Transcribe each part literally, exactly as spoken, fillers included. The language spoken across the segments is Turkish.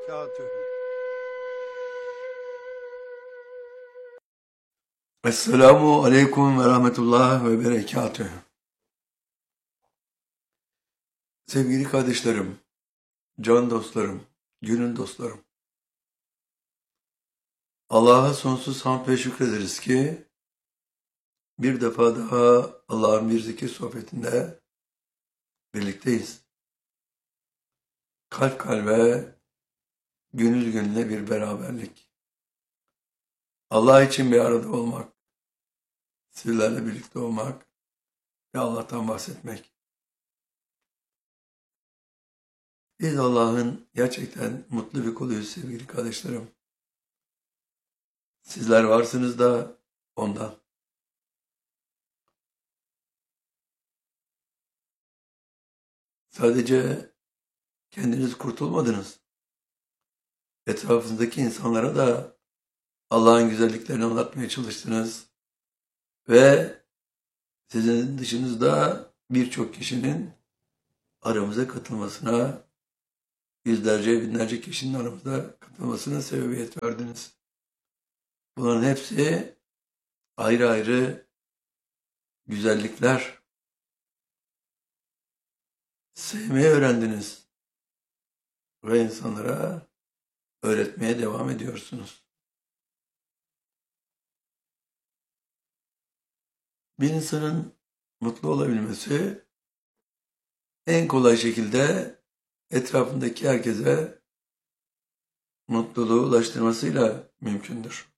berekatühü. Esselamu aleyküm ve rahmetullah ve berekatühü. Sevgili kardeşlerim, can dostlarım, gönül dostlarım. Allah'a sonsuz hamd ve şükrederiz ki bir defa daha Allah'ın bir zikir sohbetinde birlikteyiz. Kalp kalbe, gönül gönüle bir beraberlik. Allah için bir arada olmak, sizlerle birlikte olmak ve Allah'tan bahsetmek. Biz Allah'ın gerçekten mutlu bir kuluyuz sevgili kardeşlerim. Sizler varsınız da ondan. Sadece kendiniz kurtulmadınız. Etrafınızdaki insanlara da Allah'ın güzelliklerini anlatmaya çalıştınız. Ve sizin dışınızda birçok kişinin aramıza katılmasına, yüzlerce, binlerce kişinin aramıza katılmasına sebebiyet verdiniz. Bunların hepsi ayrı ayrı güzellikler. Sevmeyi öğrendiniz ve insanlara öğretmeye devam ediyorsunuz. Bir insanın mutlu olabilmesi en kolay şekilde etrafındaki herkese mutluluğu ulaştırmasıyla mümkündür.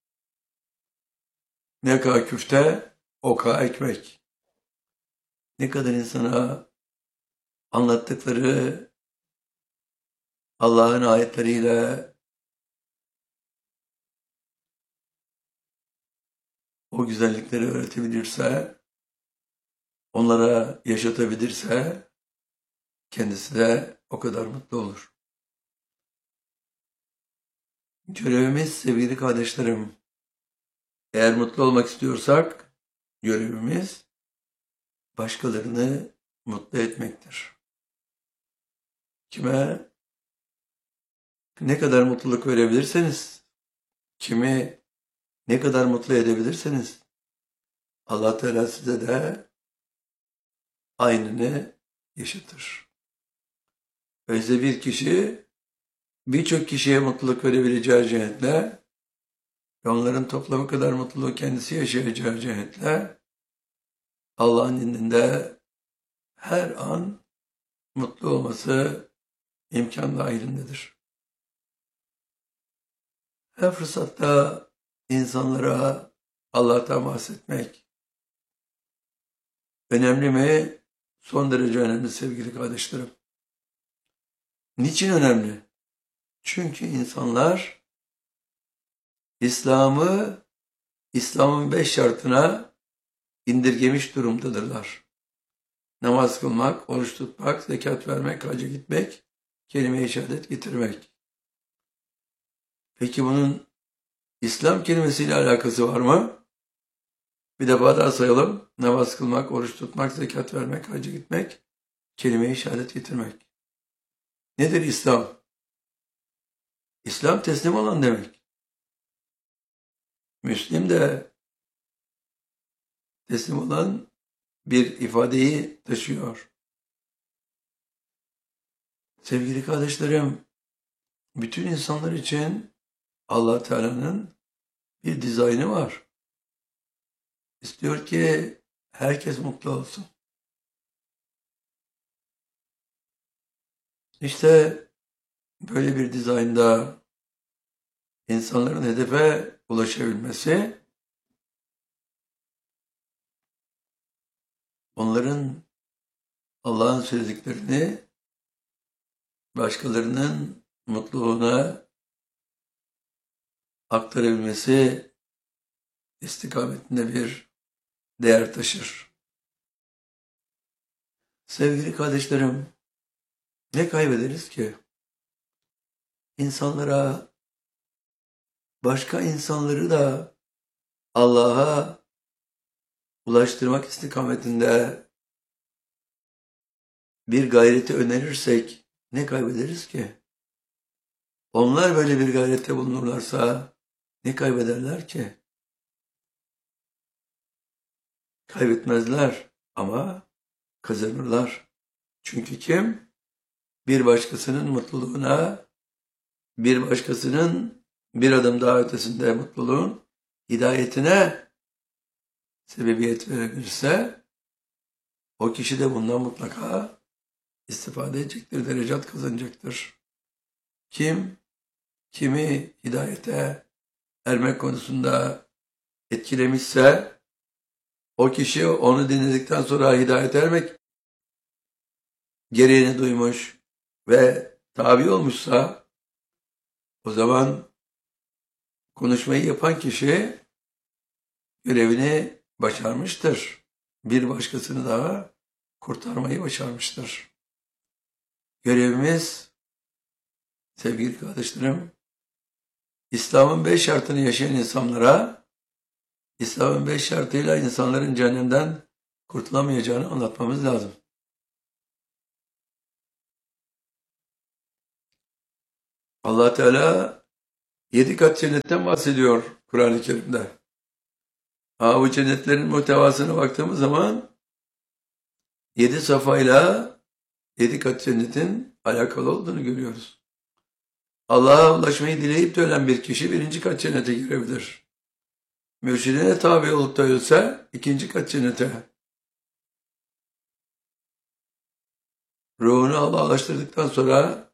Ne kadar küfte, o kadar ekmek. Ne kadar insana anlattıkları Allah'ın ayetleriyle o güzellikleri öğretebilirse, onlara yaşatabilirse kendisi de o kadar mutlu olur. Görevimiz sevgili kardeşlerim, eğer mutlu olmak istiyorsak görevimiz başkalarını mutlu etmektir. Kime ne kadar mutluluk verebilirseniz, kimi ne kadar mutlu edebilirseniz Allah Teala size de aynını yaşatır. Öyleyse bir kişi birçok kişiye mutluluk verebileceği cihetle ve onların toplamı kadar mutluluğu kendisi yaşayacağı cihetle Allah'ın indinde her an mutlu olması imkan dahilindedir. Her fırsatta insanlara Allah'tan bahsetmek önemli mi? Son derece önemli sevgili kardeşlerim. Niçin önemli? Çünkü insanlar İslam'ı, İslam'ın beş şartına indirgemiş durumdadırlar. Namaz kılmak, oruç tutmak, zekat vermek, hacca gitmek, kelime-i şehadet getirmek. Peki bunun İslam kelimesiyle alakası var mı? Bir defa daha sayalım. Namaz kılmak, oruç tutmak, zekat vermek, hacca gitmek, kelime-i şehadet getirmek. Nedir İslam? İslam teslim olan demek. Müslim de teslim olan bir ifadeyi taşıyor. Sevgili kardeşlerim, bütün insanlar için Allah Teala'nın bir dizaynı var. İstiyor ki herkes mutlu olsun. İşte böyle bir dizaynda insanların hedefe ulaşabilmesi, onların Allah'ın söylediklerini başkalarının mutluluğuna aktarabilmesi istikametinde bir değer taşır. Sevgili kardeşlerim, ne kaybederiz ki? İnsanlara, başka insanları da Allah'a ulaştırmak istikametinde bir gayreti önerirsek ne kaybederiz ki? Onlar böyle bir gayrette bulunurlarsa ne kaybederler ki? Kaybetmezler ama kazanırlar. Çünkü kim? Bir başkasının mutluluğuna, bir başkasının bir adım daha ötesinde mutluluğun hidayetine sebebiyet verebilirse o kişi de bundan mutlaka istifade edecektir, derecat kazanacaktır. Kim, kimi hidayete ermek konusunda etkilemişse o kişi onu dinledikten sonra hidayete ermek gereğini duymuş ve tabi olmuşsa o zaman konuşmayı yapan kişi görevini başarmıştır. Bir başkasını daha kurtarmayı başarmıştır. Görevimiz sevgili kardeşlerim, İslam'ın beş şartını yaşayan insanlara İslam'ın beş şartıyla insanların cehennemden kurtulamayacağını anlatmamız lazım. Allah Teala yedi kat cennetten bahsediyor Kur'an-ı Kerim'de. Ha, bu cennetlerin muhtevasına baktığımız zaman yedi safayla yedi kat cennetin alakalı olduğunu görüyoruz. Allah'a ulaşmayı dileyip de ölen bir kişi birinci kat cennete girebilir. Mürşidine tabi olup da ölse ikinci kat cennete. Ruhunu Allah'a ulaştırdıktan sonra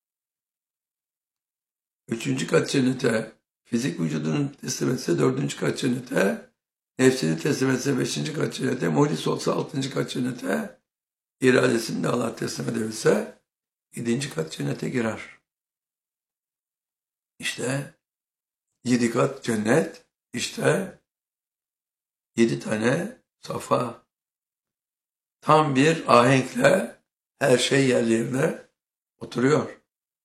üçüncü kat cennete, fizik vücudunu teslim etse dördüncü kat cennete, nefsini teslim etse beşinci kat cennete, muhlis olsa altıncı kat cennete, iradesini de Allah'a teslim edebilse yedinci kat cennete girer. İşte yedi kat cennet, işte yedi tane safa. Tam bir ahenkle her şey yerlerine oturuyor.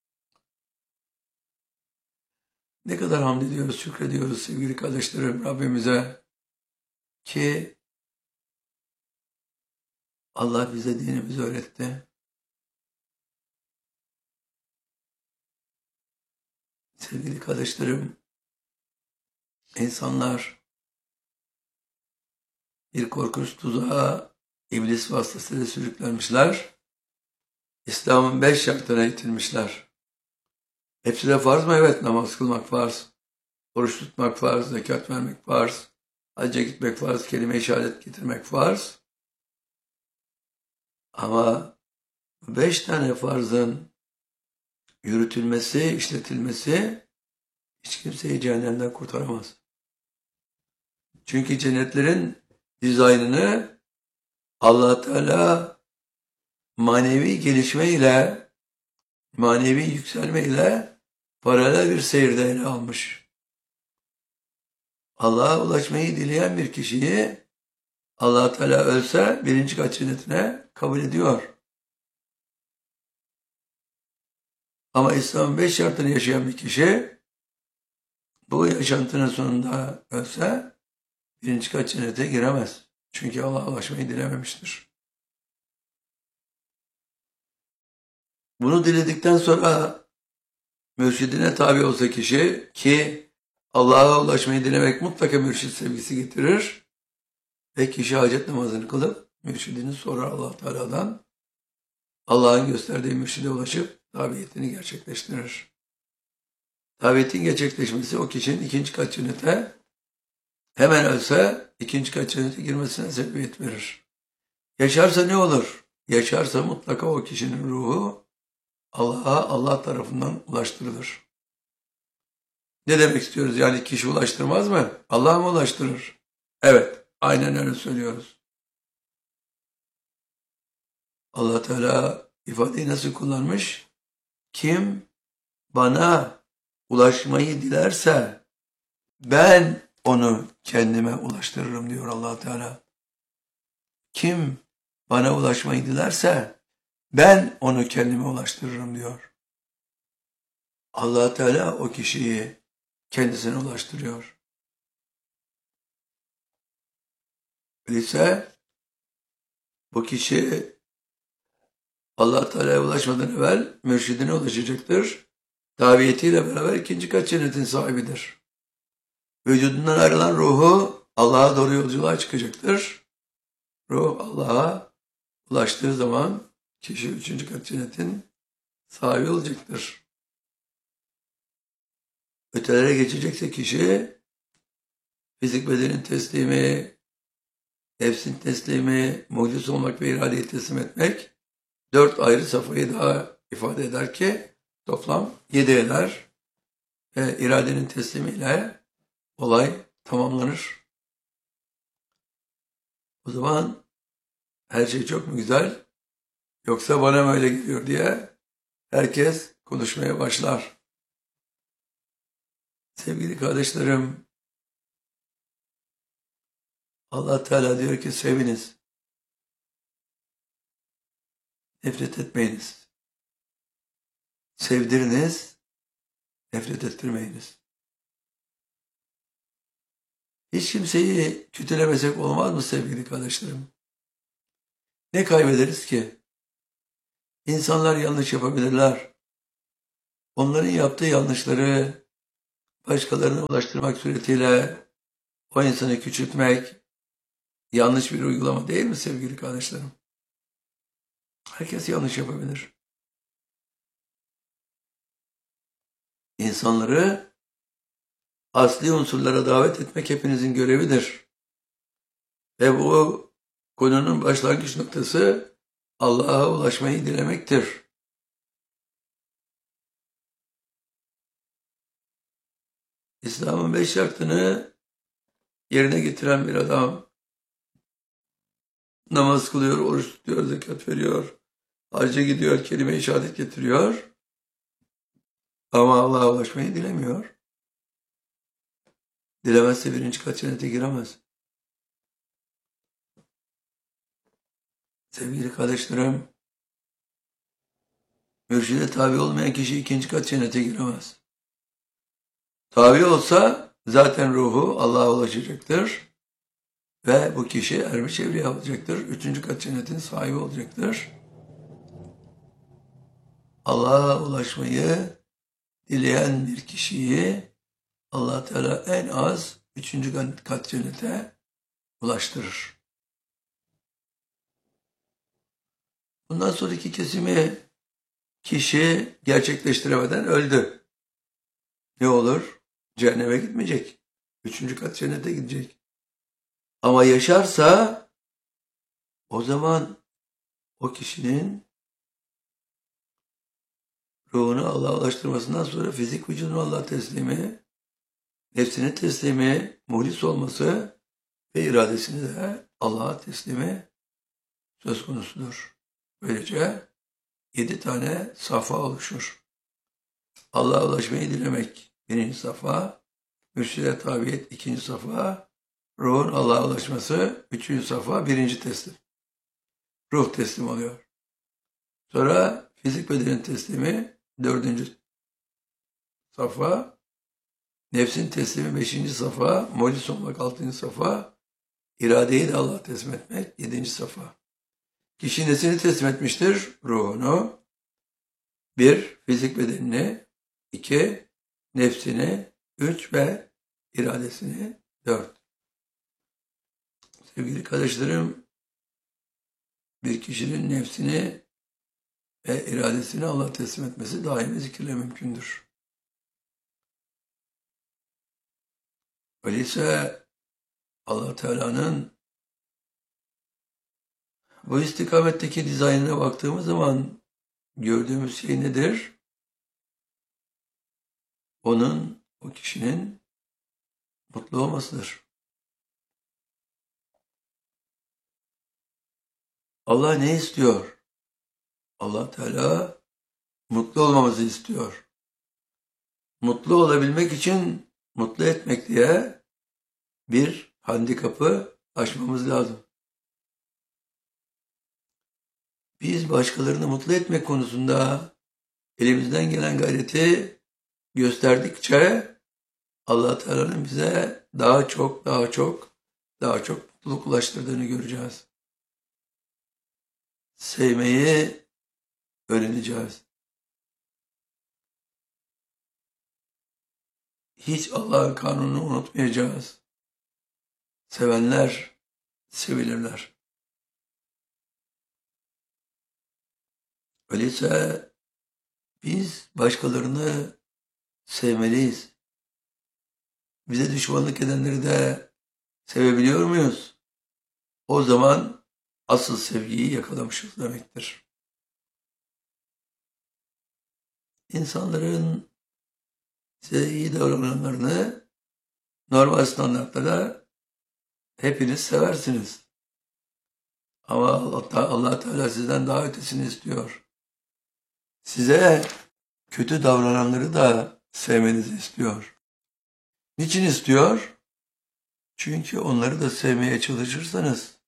Ne kadar hamd ediyoruz, şükrediyoruz sevgili kardeşlerim Rabbimize ki Allah bize dinimizi öğretti. Sevgili kardeşlerim, insanlar bir korkunç tuzağa iblis vasıtasıyla sürüklenmişler. İslam'ın beş şartına itilmişler. Hepsi de farz mı? Evet, namaz kılmak farz. Oruç tutmak farz, zekat vermek farz. Hacca gitmek farz, kelime-i şehadet getirmek farz. Ama beş tane farzın yürütülmesi, işletilmesi hiç kimseyi cehennemden kurtaramaz. Çünkü cennetlerin dizaynını Allah Teala manevi gelişmeyle, manevi yükselmeyle paralel bir seyirde ele almış. Allah'a ulaşmayı dileyen bir kişiyi Allah Teala ölse birinci kat cennetine kabul ediyor. Ama İslam'ın beş şartını yaşayan bir kişi bu yaşantının sonunda ölse birinci kat cennete giremez. Çünkü Allah'a ulaşmayı dilememiştir. Bunu diledikten sonra mürşidine tabi olsa kişi ki Allah'a ulaşmayı dilemek mutlaka mürşid sevgisi getirir ve kişi hacet namazını kılıp mürşidini sorar Allah Teala'dan. Allah'ın gösterdiği mürşide ulaşıp tabiyetini gerçekleştirir. Tabiyetin gerçekleşmesi o kişinin ikinci kat cennete hemen ölse ikinci kat cennete girmesine sebebiyet verir. Yaşarsa ne olur? Yaşarsa mutlaka o kişinin ruhu Allah'a Allah tarafından ulaştırılır. Ne demek istiyoruz? Yani kişi ulaştırmaz mı? Allah mı ulaştırır? Evet, aynen öyle söylüyoruz. Allah Teala ifadeyi nasıl kullanmış? Kim bana ulaşmayı dilerse ben onu kendime ulaştırırım diyor Allah Teala. Kim bana ulaşmayı dilerse ben onu kendime ulaştırırım diyor. Allah Teala o kişiyi kendisine ulaştırıyor. Öyleyse bu kişi Allah Teala'ya ulaşmadan evvel mürşidine ulaşacaktır. tabiyetiyle beraber ikinci kat cennetin sahibidir. Vücudundan ayrılan ruhu Allah'a doğru yolculuğa çıkacaktır. Ruh Allah'a ulaştığı zaman kişi üçüncü kat cennetin sahibi olacaktır. Ötelere geçecekse kişi fizik bedenin teslimi, nefsin teslimi, mucize olmak ve iradeyi teslim etmek dört ayrı safhayı daha ifade eder ki toplam yedi eder. Ve iradenin teslimiyle olay tamamlanır. O zaman her şey çok mu güzel yoksa bana mı öyle geliyor diye herkes konuşmaya başlar. Sevgili kardeşlerim, Allah Teala diyor ki seviniz, nefret etmeyiniz. Sevdiriniz, nefret ettirmeyiniz. Hiç kimseyi kötülemesek olmaz mı sevgili kardeşlerim? Ne kaybederiz ki? İnsanlar yanlış yapabilirler. Onların yaptığı yanlışları başkalarına ulaştırmak suretiyle o insanı küçültmek yanlış bir uygulama değil mi sevgili kardeşlerim? Herkes yanlış yapabilir. İnsanları asli unsurlara davet etmek hepinizin görevidir. Ve bu konunun başlangıç noktası Allah'a ulaşmayı dilemektir. İslam'ın beş şartını yerine getiren bir adam namaz kılıyor, oruç tutuyor, zekat veriyor, hacca gidiyor, kelime-i şehadet getiriyor ama Allah'a ulaşmayı dilemiyor. Dilemezse birinci kat cennete giremez. Sevgili kardeşlerim, mürşide tabi olmayan kişi ikinci kat cennete giremez. Tabi olsa zaten ruhu Allah'a ulaşacaktır ve bu kişi ermiş evliya olacaktır. Üçüncü kat cennetin sahibi olacaktır. Allah'a ulaşmayı dileyen bir kişiyi Allah Teala en az üçüncü kat cennete ulaştırır. Bundan sonraki kesimi kişi gerçekleştiremeden öldü. Ne olur? Cehenneme gitmeyecek. Üçüncü kat cennete gidecek. Ama yaşarsa o zaman o kişinin ruhunu Allah'a ulaştırmasından sonra fizik vücudunu Allah'a teslimi, nefsini teslimi, muhlis olması ve iradesini de Allah'a teslimi söz konusudur. Böylece yedi tane safa oluşur. Allah'a ulaşmayı dilemek birinci safa, mürşide tabiyet ikinci safa, ruhun Allah'a ulaşması üçüncü safa, birinci teslim. Ruh teslim oluyor. Sonra fizik bedenin teslimi dördüncü safa, nefsin teslimi beşinci safa, mucize olmak altıncı safa, iradeyi de Allah'a teslim etmek yedinci safa. Kişi nesini teslim etmiştir? Ruhunu. Bir, fizik bedenini. İki, nefsini. Üç ve iradesini. Dört. Sevgili kardeşlerim, bir kişinin nefsini ve iradesini Allah'a teslim etmesi daimi zikirle mümkündür. Öyleyse Allah Teala'nın bu istikametteki dizaynına baktığımız zaman gördüğümüz şey nedir? Onun, o kişinin mutlu olmasıdır. Allah ne istiyor? Allah Teala mutlu olmamızı istiyor. Mutlu olabilmek için mutlu etmek diye bir handikapı aşmamız lazım. Biz başkalarını mutlu etmek konusunda elimizden gelen gayreti gösterdikçe Allah Teala'nın bize daha çok, daha çok, daha çok mutluluk ulaştırdığını göreceğiz. Sevmeyi öğreneceğiz. hiç Allah'ın kanununu unutmayacağız. Sevenler sevilirler. Öyleyse biz başkalarını sevmeliyiz. Bize düşmanlık edenleri de sevebiliyor muyuz? O zaman asıl sevgiyi yakalamışız demektir. İnsanların size iyi davrananlarını normal standartlara hepiniz seversiniz. Ama Allah, Allah Teala sizden daha ötesini istiyor. Size kötü davrananları da sevmenizi istiyor. Niçin istiyor? Çünkü onları da sevmeye çalışırsanız,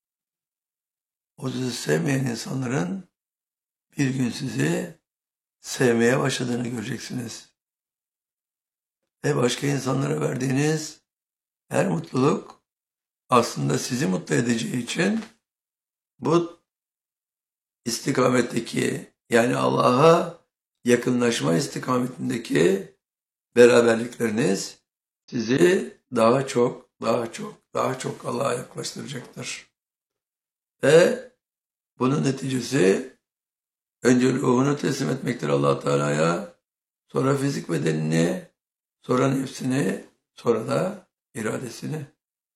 o sizi sevmeyen insanların bir gün sizi sevmeye başladığını göreceksiniz. Ve başka insanlara verdiğiniz her mutluluk aslında sizi mutlu edeceği için bu istikametteki, yani Allah'a yakınlaşma istikametindeki beraberlikleriniz sizi daha çok, daha çok, daha çok Allah'a yaklaştıracaktır. Ve bunun neticesi önce ruhunu teslim etmektir Allah Teala'ya, sonra fizik bedenini, sonra nefsini, sonra da iradesini.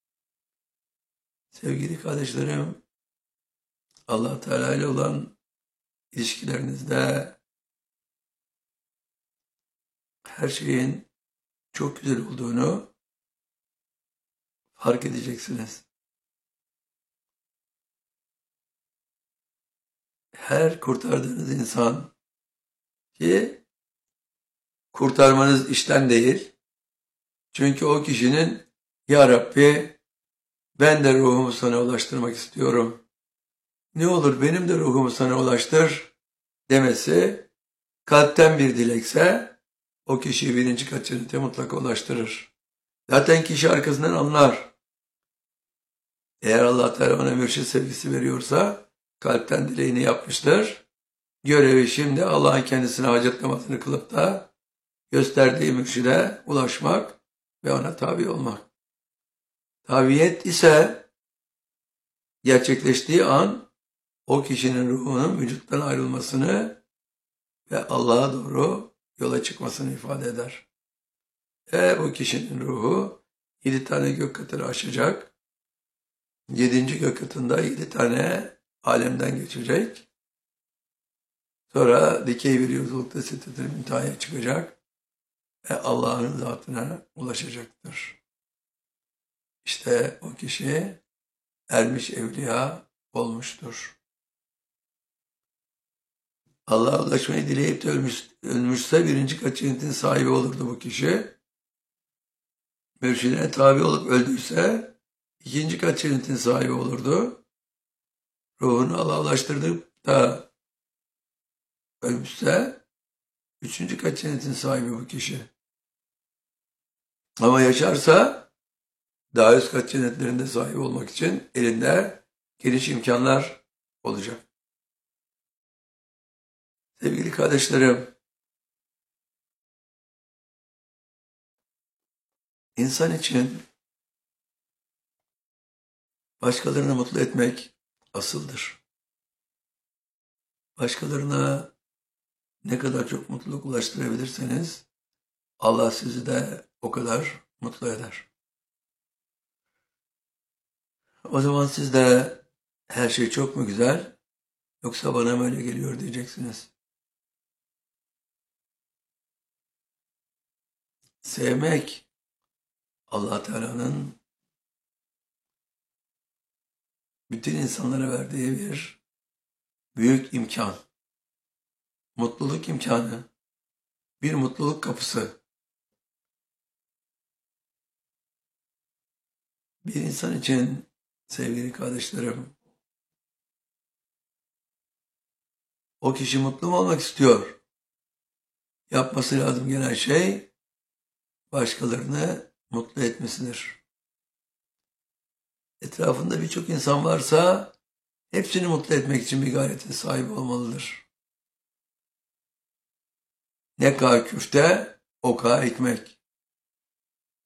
Sevgili kardeşlerim, Allah Teala ile olan ilişkilerinizde her şeyin çok güzel olduğunu fark edeceksiniz. Her kurtardığınız insan, ki kurtarmanız işten değil, çünkü o kişinin "Ya Rabbi, ben de ruhumu sana ulaştırmak istiyorum. Ne olur benim de ruhumu sana ulaştır" demesi kalpten bir dilekse o kişiyi birinci kat cennete mutlaka ulaştırır. Zaten kişi arkasından anlar. Eğer Allah Teala ona mürşid sevgisi veriyorsa kalpten dileğini yapmıştır. Görevi şimdi Allah'ın kendisine hacet namazını kılıp da gösterdiği mürşide ulaşmak ve ona tabi olmak. Tabiyet ise gerçekleştiği an o kişinin ruhunun vücuttan ayrılmasını ve Allah'a doğru yola çıkmasını ifade eder. Ve bu kişinin ruhu yedi tane gök katını aşacak. Yedinci gök katında yedi tane alemden geçecek. Sonra dikey bir yolculukta Sidret-i Münteha'ya çıkacak ve Allah'ın zatına ulaşacaktır. İşte o kişi ermiş evliya olmuştur. Allah'a ulaşmayı dileyip de ölmüş, ölmüşse birinci kat cennetin sahibi olurdu bu kişi. Mürşidine tabi olup öldüyse ikinci kat cennetin sahibi olurdu. Ruhunu Allah'a ulaştırdıp da ölmüşse üçüncü kat cennetin sahibi bu kişi. Ama yaşarsa daha üst kat cennetlerinde sahibi olmak için elinde geniş imkanlar olacak. Sevgili kardeşlerim, insan için başkalarını mutlu etmek asıldır. Başkalarına ne kadar çok mutluluk ulaştırabilirseniz Allah sizi de o kadar mutlu eder. O zaman siz de her şey çok mu güzel yoksa bana mı öyle geliyor diyeceksiniz. Sevmek Allah Teala'nın bütün insanlara verdiği bir büyük imkan. Mutluluk imkanı. Bir mutluluk kapısı. Bir insan için sevgili kardeşlerim, o kişi mutlu mu olmak istiyor? Yapması lazım gelen şey başkalarını mutlu etmesidir. Etrafında birçok insan varsa hepsini mutlu etmek için bir gayretin sahibi olmalıdır. Ne kadar küfte, o kadar ekmek.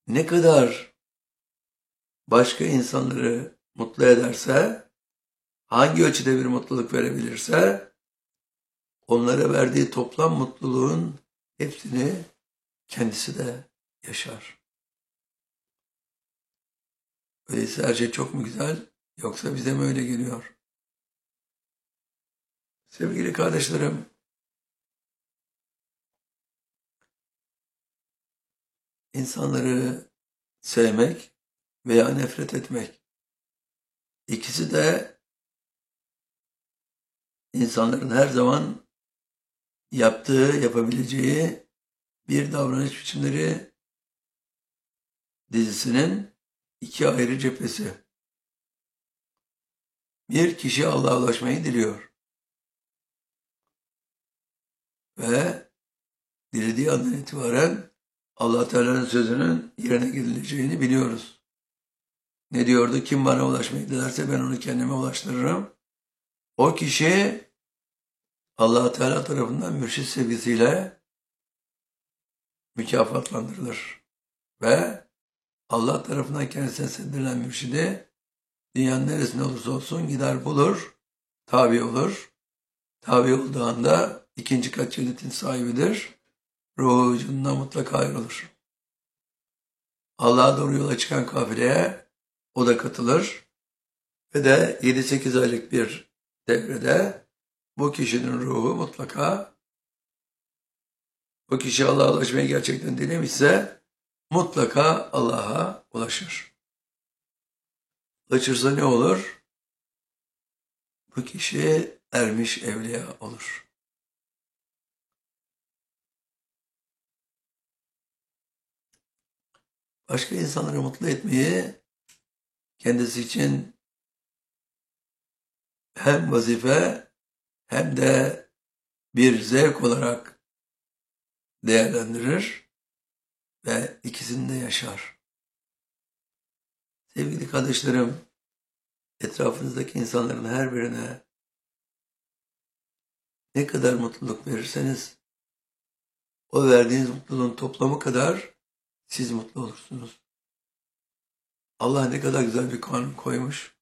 ne kadar başka insanları mutlu ederse, hangi ölçüde bir mutluluk verebilirse, onlara verdiği toplam mutluluğun hepsini kendisi de yaşar. Öyleyse her şey çok mu güzel, yoksa bize mi öyle geliyor? Sevgili kardeşlerim, insanları sevmek veya nefret etmek, İkisi de insanların her zaman yaptığı, yapabileceği bir davranış biçimleri dizisinin iki ayrı cephesi. Bir kişi Allah'a ulaşmayı diliyor. Ve dilediği andan itibaren Allah Teala'nın sözünün yerine gidileceğini biliyoruz. Ne diyordu? Kim bana ulaşmayı dilerse ben onu kendime ulaştırırım. O kişi Allah Teala tarafından mürşid sevgisiyle mükafatlandırılır. Ve Allah tarafından kendisine sezdirilen mürşidi dünyanın neresinde olursa olsun gider bulur, tabi olur. Tabi olduğu anda ikinci kat cennetin sahibidir. Ruhu ucundan mutlaka ayrılır. Allah'a doğru yola çıkan kafileye o da katılır. Ve de yedi sekiz aylık bir devrede bu kişinin ruhu mutlaka, bu kişi Allah'a ulaşmayı gerçekten dilemişse mutlaka Allah'a ulaşır. Ulaşırsa ne olur? Bu kişi ermiş evliya olur. Başka insanları mutlu etmeyi kendisi için hem vazife hem de bir zevk olarak değerlendirir ve ikisini de yaşar. Sevgili kardeşlerim, etrafınızdaki insanların her birine ne kadar mutluluk verirseniz, o verdiğiniz mutluluğun toplamı kadar siz mutlu olursunuz. Allah ne kadar güzel bir kanun koymuş.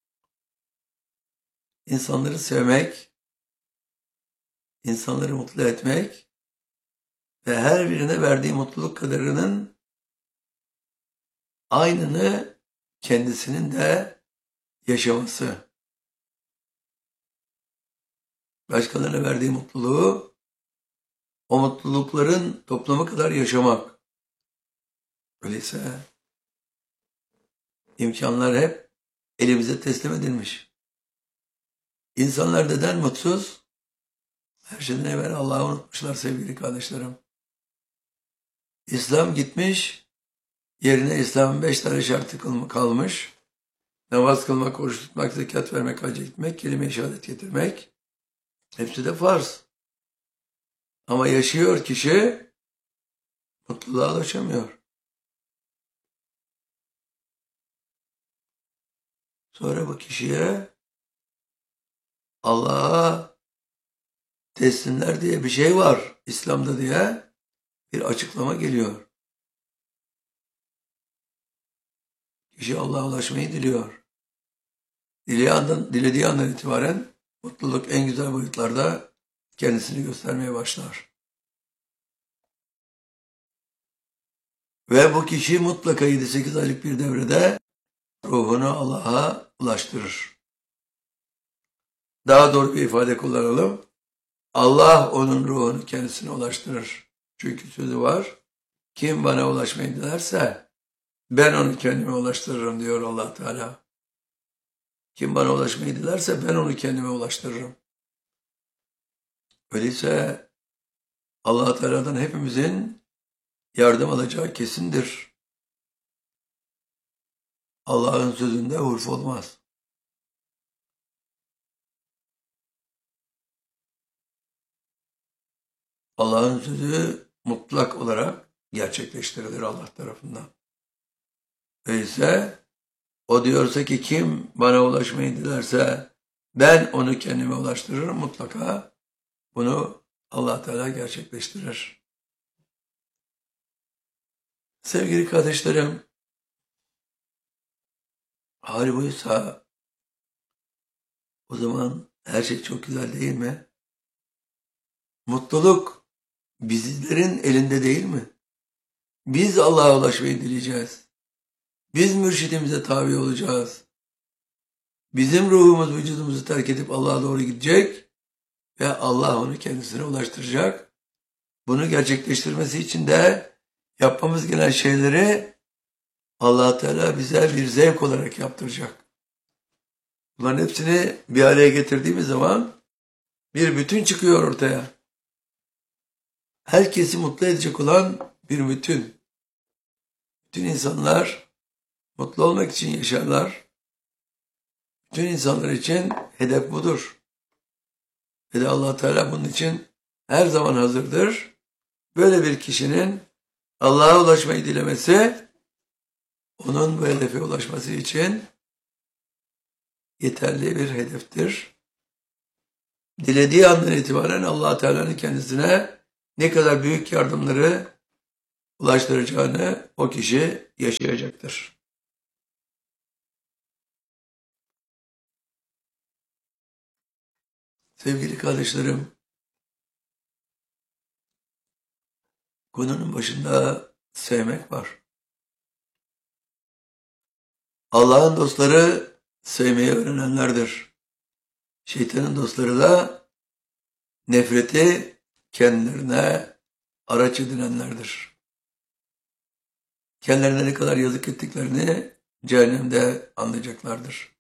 İnsanları sevmek, insanları mutlu etmek ve her birine verdiği mutluluk kadarının aynını kendisinin de yaşaması. Başkalarına verdiği mutluluğu, o mutlulukların toplamı kadar yaşamak. Öyleyse imkanlar hep elimize teslim edilmiş. İnsanlar neden mutsuz? Her şeyden evvel Allah'ı unutmuşlar sevgili kardeşlerim. İslam gitmiş, yerine İslam'ın beş tane şartı kalmış. Namaz kılmak, oruç tutmak, zekat vermek, hacca gitmek, kelime-i şehadet getirmek. Hepsi de farz. Ama yaşıyor kişi, mutluluğa ulaşamıyor. Sonra bu kişiye Allah'a teslimler diye bir şey var İslam'da diye bir açıklama geliyor. Kişi Allah'a ulaşmayı diliyor. Dilediği andan, dilediği andan itibaren mutluluk en güzel boyutlarda kendisini göstermeye başlar. Ve bu kişi mutlaka yedi sekiz aylık bir devrede ruhunu Allah'a ulaştırır. Daha doğru bir ifade kullanalım. Allah onun ruhunu kendisine ulaştırır. Çünkü sözü var. Kim bana ulaşmayı dilerse ben onu kendime ulaştırırım diyor Allah Teala. Kim bana ulaşmayı dilerse ben onu kendime ulaştırırım. Öyleyse Allah Teala'dan hepimizin yardım alacağı kesindir. Allah'ın sözünde urf olmaz. Allah'ın sözü mutlak olarak gerçekleştirilir Allah tarafından. Öyleyse o diyorsa ki kim bana ulaşmayı dilerse ben onu kendime ulaştırırım, mutlaka bunu Allah Teala gerçekleştirir. Sevgili kardeşlerim, hali buysa o zaman her şey çok güzel değil mi? Mutluluk bizlerin elinde değil mi? Biz Allah'a ulaşmayı dileyeceğiz. Biz mürşidimize tabi olacağız. Bizim ruhumuz vücudumuzu terk edip Allah'a doğru gidecek ve Allah onu kendisine ulaştıracak. Bunu gerçekleştirmesi için de yapmamız gereken şeyleri Allah Teala bize bir zevk olarak yaptıracak. Bunların hepsini bir araya getirdiğimiz zaman bir bütün çıkıyor ortaya. Herkesi mutlu edecek olan bir bütün. Bütün insanlar mutlu olmak için yaşarlar. Bütün insanlar için hedef budur. Ve de Allah Teala bunun için her zaman hazırdır. Böyle bir kişinin Allah'a ulaşmayı dilemesi, onun bu hedefe ulaşması için yeterli bir hedeftir. Dilediği andan itibaren Allah Teala'nın kendisine ne kadar büyük yardımları ulaştıracağını o kişi yaşayacaktır. Sevgili kardeşlerim, konunun başında sevmek var. Allah'ın dostları sevmeyi öğrenenlerdir. Şeytanın dostları da nefreti kendilerine araç edinenlerdir. Kendilerine ne kadar yazık ettiklerini cehennemde anlayacaklardır.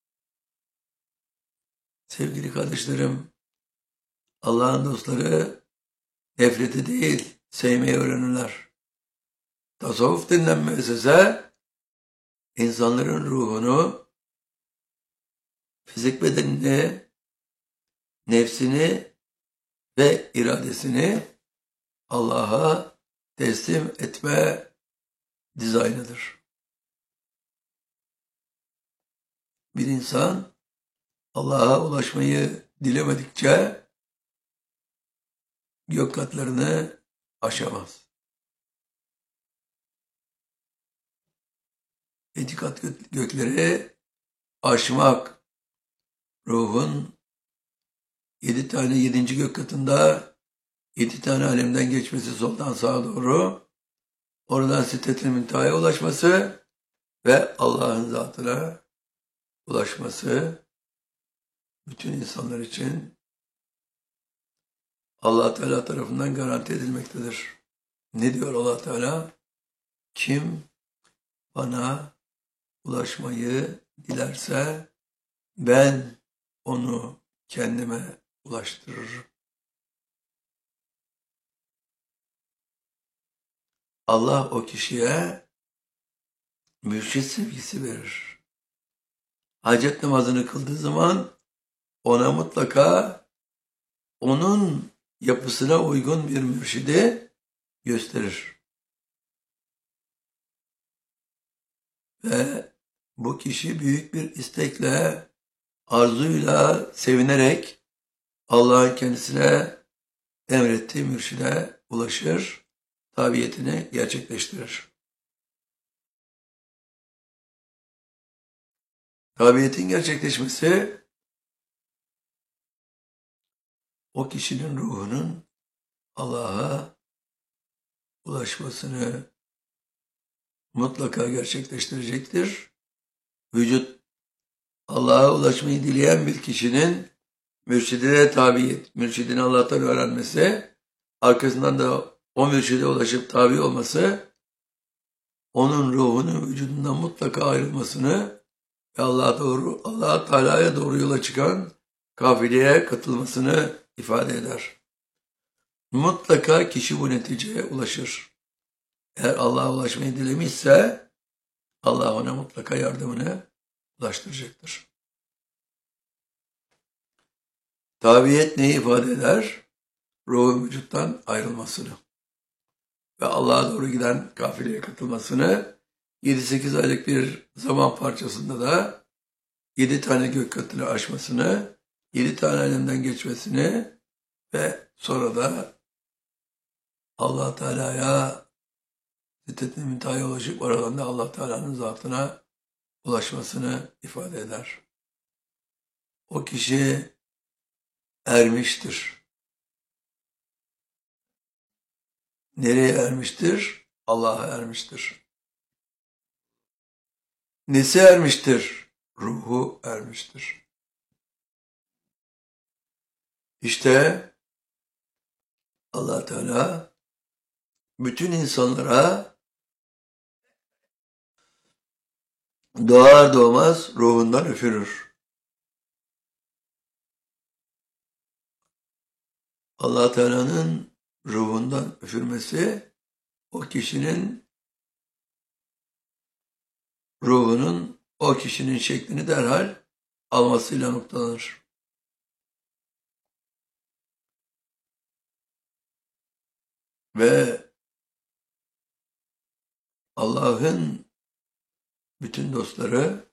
Sevgili kardeşlerim, Allah'ın dostları nefreti değil, sevmeyi öğrenirler. Tasavvuf denilen müessese, insanların ruhunu, fizik bedenini, nefsini ve iradesini Allah'a teslim etme dizaynıdır. Bir insan Allah'a ulaşmayı dilemedikçe gök katlarını aşamaz. Yedi kat gökleri aşmak, ruhun yedi tane yedinci gök katında yedi tane alemden geçmesi soldan sağa doğru, oradan Sidret-i Münteha'ya ulaşması ve Allah'ın zatına ulaşması bütün insanlar için Allah Teala tarafından garanti edilmektedir. Ne diyor Allah Teala? Kim bana ulaşmayı dilerse ben onu kendime ulaştırırım. Allah o kişiye mürşit sevgisi verir. Hacet namazını kıldığı zaman ona mutlaka onun yapısına uygun bir mürşidi gösterir. Ve bu kişi büyük bir istekle, arzuyla, sevinerek Allah'ın kendisine emrettiği mürşide ulaşır, tabiyetini gerçekleştirir. Tabiyetin gerçekleşmesi, o kişinin ruhunun Allah'a ulaşmasını mutlaka gerçekleştirecektir. Vücut Allah'a ulaşmayı dileyen bir kişinin mürşidine tabiyet, mürşidini Allah'tan öğrenmesi, arkasından da o mürşide ulaşıp tabi olması, onun ruhunun vücudundan mutlaka ayrılmasını ve Allah'a doğru, Allah Teala'ya doğru yola çıkan kafileye katılmasını ifade eder. Mutlaka kişi bu neticeye ulaşır. Eğer Allah'a ulaşmayı dilemişse Allah ona mutlaka yardımını ulaştıracaktır. Tabiyet neyi ifade eder? Ruhun vücuttan ayrılmasını ve Allah'a doğru giden kafileye katılmasını, yedi sekiz aylık bir zaman parçasında da yedi tane gök katını aşmasını, yedi tane alemden geçmesini ve sonra da Allah Teala'ya Siddet-i müntehaya ulaşıp aralarında Allah Teala'nın zatına ulaşmasını ifade eder. O kişi ermiştir. Nereye ermiştir? Allah'a ermiştir. Nesi ermiştir? Ruhu ermiştir. İşte Allah Teala bütün insanlara doğar doğmaz ruhundan üfürür. Allah Teala'nın ruhundan üfürmesi o kişinin ruhunun o kişinin şeklini derhal almasıyla noktalanır. Ve Allah'ın bütün dostları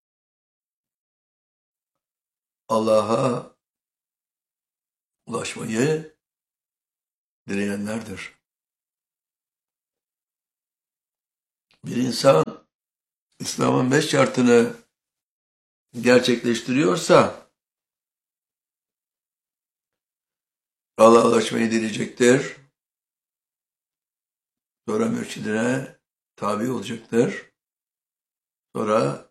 Allah'a ulaşmayı dileyenlerdir. Bir insan İslam'ın beş şartını gerçekleştiriyorsa Allah'a ulaşmayı dileyecektir. Sonra mürşidine tabi olacaktır. Sonra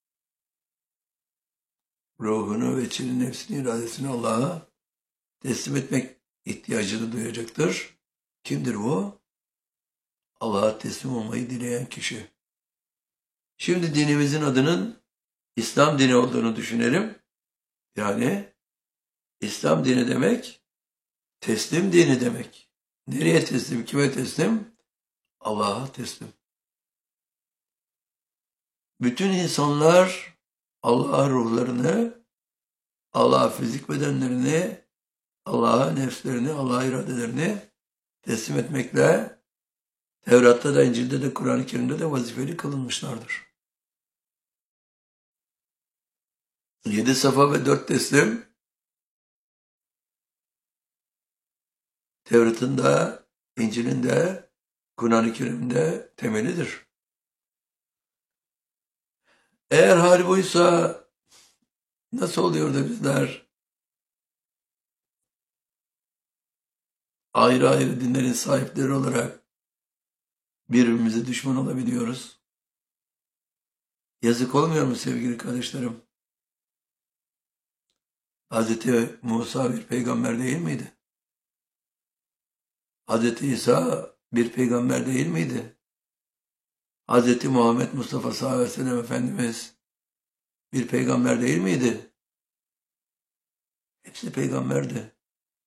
ruhunu ve içinin nefsini, iradesini Allah'a teslim etmek ihtiyacını duyacaktır. Kimdir bu? Allah'a teslim olmayı dileyen kişi. Şimdi dinimizin adının İslam dini olduğunu düşünelim. Yani İslam dini demek teslim dini demek. Nereye teslim? Kime teslim? Allah'a teslim. Bütün insanlar Allah'a ruhlarını, Allah'a fizik bedenlerini, Allah'a nefslerini, Allah'a iradelerini teslim etmekle Tevrat'ta da, İncil'de de, Kur'an-ı Kerim'de de vazifeli kılınmışlardır. Yedi safa ve dört teslim Tevrat'ın da, İncil'in de, Kur'an-ı Kerim'in de temelidir. Eğer hal buysa nasıl oluyor da bizler ayrı ayrı dinlerin sahipleri olarak birbirimize düşman olabiliyoruz? Yazık olmuyor mu sevgili kardeşlerim? Hazreti Musa bir peygamber değil miydi? Hazreti İsa bir peygamber değil miydi? Hazreti Muhammed Mustafa sallallahu aleyhi ve sellem Efendimiz bir peygamber değil miydi? Hepsi peygamberdi.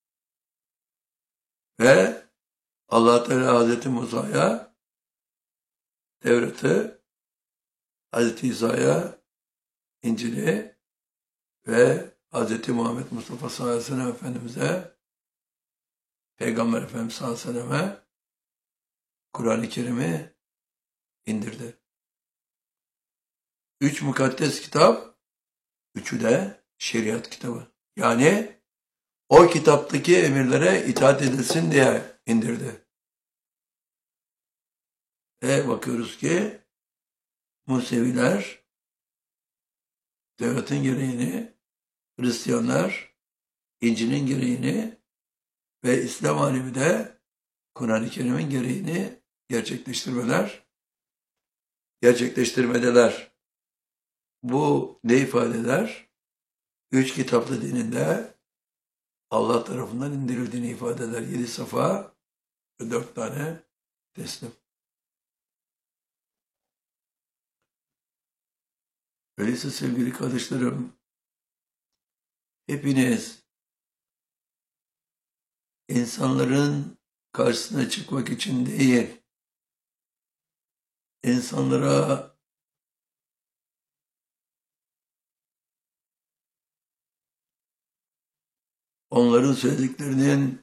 Ve Allah Teala Hazreti Musa'ya Tevrat'ı, Hazreti İsa'ya İncil'i ve Hazreti Muhammed Mustafa sallallahu aleyhi ve sellem Efendimiz'e, Peygamber Efendimiz sallallahu aleyhi ve sellem'e Kur'an-ı Kerim'i indirdi. Üç mukaddes kitap, üçü de şeriat kitabı. Yani o kitaptaki emirlere itaat edilsin diye indirdi. Ve bakıyoruz ki Museviler Tevrat'ın gereğini, Hristiyanlar İncil'in gereğini ve İslam alemi de Kur'an-ı Kerim'in gereğini gerçekleştirmeler, gerçekleştirmedeler. Bu ne ifade eder? Üç kitaplı dininde Allah tarafından indirildiğini ifade eder. Yedi safa ve dört tane teslim. Öyleyse sevgili kardeşlerim, hepiniz insanların karşısına çıkmak için değil, insanlara onların söylediklerinin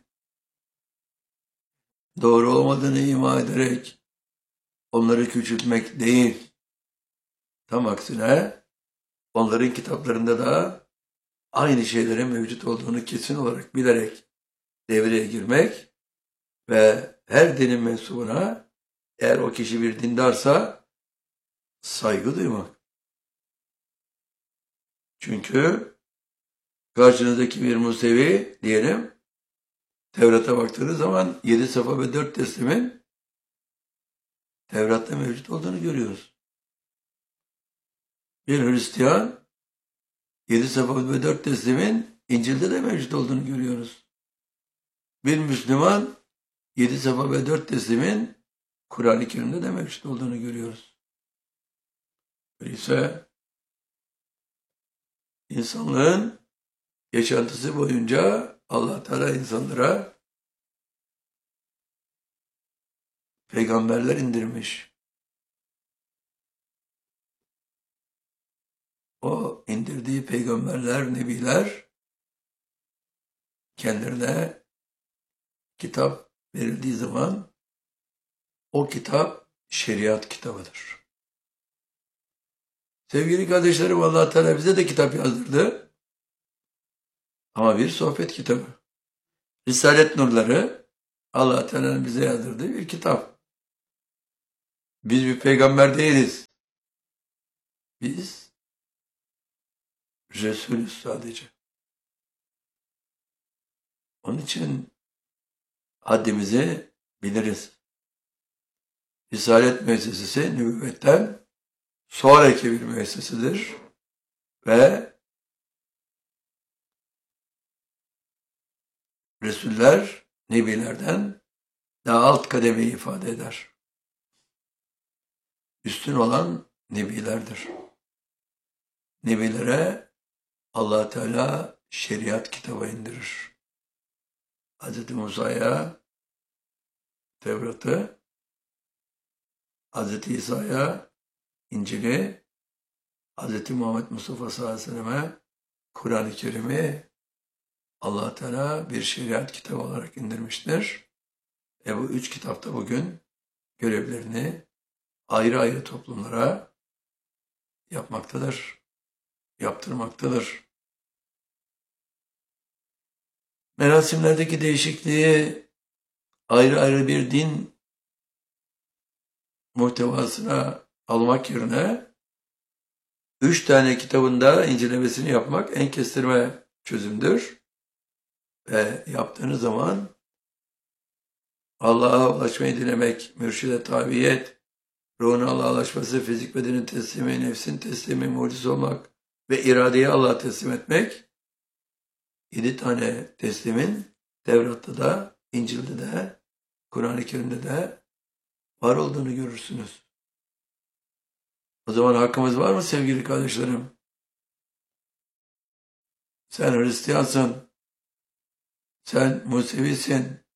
doğru olmadığını ima ederek onları küçültmek değil, tam aksine onların kitaplarında da aynı şeylerin mevcut olduğunu kesin olarak bilerek devreye girmek ve her dinin mensubuna Eğer o kişi bir dindarsa saygı duymak. Çünkü karşınızdaki bir Musevi diyelim, Tevrat'a baktığınız zaman yedi safa ve dört teslimin Tevrat'ta mevcut olduğunu görüyoruz. Bir Hristiyan yedi safa ve dört teslimin İncil'de de mevcut olduğunu görüyoruz. Bir Müslüman yedi safa ve dört teslimin Kur'an-ı Kerim'de de mevcut olduğunu görüyoruz. Öyleyse insanlığın yaşantısı boyunca Allah Teala insanlara peygamberler indirmiş. O indirdiği peygamberler, nebiler kendilerine kitap verildiği zaman o kitap şeriat kitabıdır. Sevgili kardeşlerim, Allah Teala bize de kitap yazdırdı. Ama bir sohbet kitabı. Risalet nurları Allah Teala'nın bize yazdırdığı bir kitap. Biz bir peygamber değiliz. Biz Resulüz sadece. Onun için haddimizi biliriz. Risalet müessesesi nübüvvetten sonraki bir müessesedir ve Resuller nebilerden daha alt kademeyi ifade eder. Üstün olan nebilerdir. Nebilere Allah Teala şeriat kitabı indirir. Hazreti Musa'ya Tevrat'ı, Hazreti İsa'ya İncil'i, Hazreti Muhammed Mustafa sallallahu aleyhi ve selleme Kur'an-ı Kerim'i Allah Teala bir şeriat kitabı olarak indirmiştir. E bu üç kitapta bugün görevlerini ayrı ayrı toplumlara yapmaktadır, yaptırmaktadır. Merasimlerdeki değişikliği ayrı ayrı bir din muhtevasına almak yerine üç tane kitabında incelemesini yapmak en kestirme çözümdür. Ve yaptığınız zaman Allah'a ulaşmayı dilemek, mürşide tabiyet, ruhun Allah'a ulaşması, fizik bedenin teslimi, nefsin teslimi, mucize olmak ve iradeyi Allah'a teslim etmek, yedi tane teslimin Tevrat'ta da, İncil'de de, Kur'an-ı Kerim'de de var olduğunu görürsünüz. O zaman hakkımız var mı sevgili kardeşlerim? Sen Hristiyansın, sen Musevisin,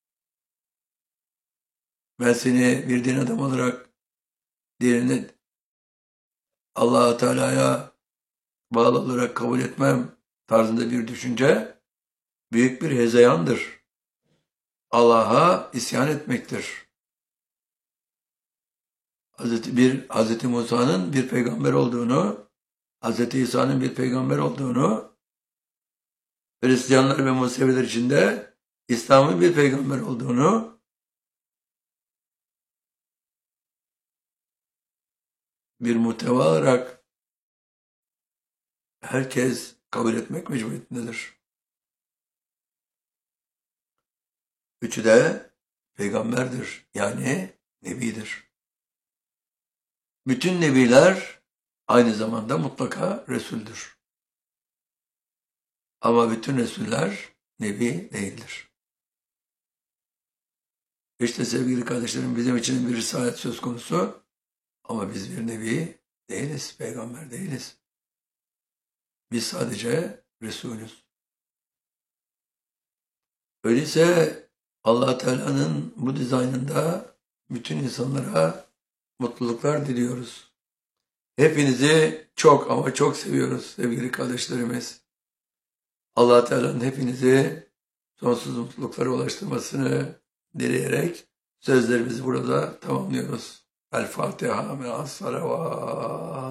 ben seni bir din adam olarak dinini Allah-u Teala'ya bağlı olarak kabul etmem tarzında bir düşünce büyük bir hezeyandır. Allah'a isyan etmektir. Hazreti, bir, Hazreti Musa'nın bir peygamber olduğunu, Hazreti İsa'nın bir peygamber olduğunu, Hristiyanlar ve Museviler içinde İslam'ın bir peygamber olduğunu, bir muhteva olarak herkes kabul etmek mecburiyetindedir. Üçü de peygamberdir, yani nebidir. Bütün nebiler aynı zamanda mutlaka Resul'dür. Ama bütün Resuller nebi değildir. İşte sevgili kardeşlerim, bizim için bir risalet söz konusu. Ama biz bir nebi değiliz, peygamber değiliz. Biz sadece Resulüz. Öyleyse Allah Teala'nın bu dizaynında bütün insanlara mutluluklar diliyoruz. Hepinizi çok ama çok seviyoruz sevgili kardeşlerimiz. Allah Teala'nın hepinizi sonsuz mutluluklara ulaştırmasını dileyerek sözlerimizi burada tamamlıyoruz. El Fatiha me'as salavat.